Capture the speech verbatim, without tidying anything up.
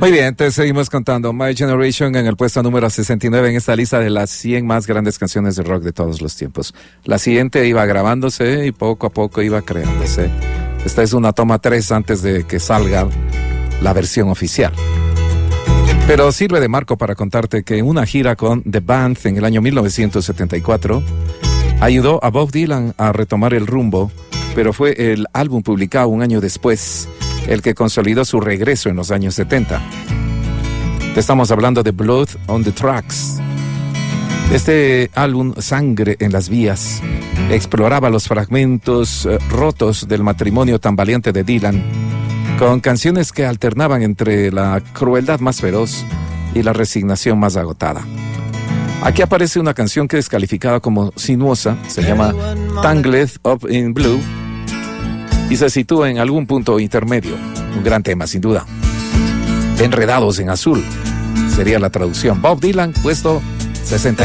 Muy bien, entonces seguimos contando. My Generation en el puesto número sesenta y nueve en esta lista de las cien más grandes canciones de rock de todos los tiempos. La siguiente iba grabándose y poco a poco iba creándose. Esta es una toma tres antes de que salga la versión oficial. Pero sirve de marco para contarte que una gira con The Band en el año mil novecientos setenta y cuatro ayudó a Bob Dylan a retomar el rumbo, pero fue el álbum publicado un año después el que consolidó su regreso en los años setenta. Te estamos hablando de Blood on the Tracks. Este álbum, Sangre en las Vías, exploraba los fragmentos eh, rotos del matrimonio tan valiente de Dylan, con canciones que alternaban entre la crueldad más feroz y la resignación más agotada. Aquí aparece una canción que es calificada como sinuosa, se llama Tangled Up in Blue, y se sitúa en algún punto intermedio. Un gran tema, sin duda. Enredados en azul sería la traducción. Bob Dylan, puesto sesenta.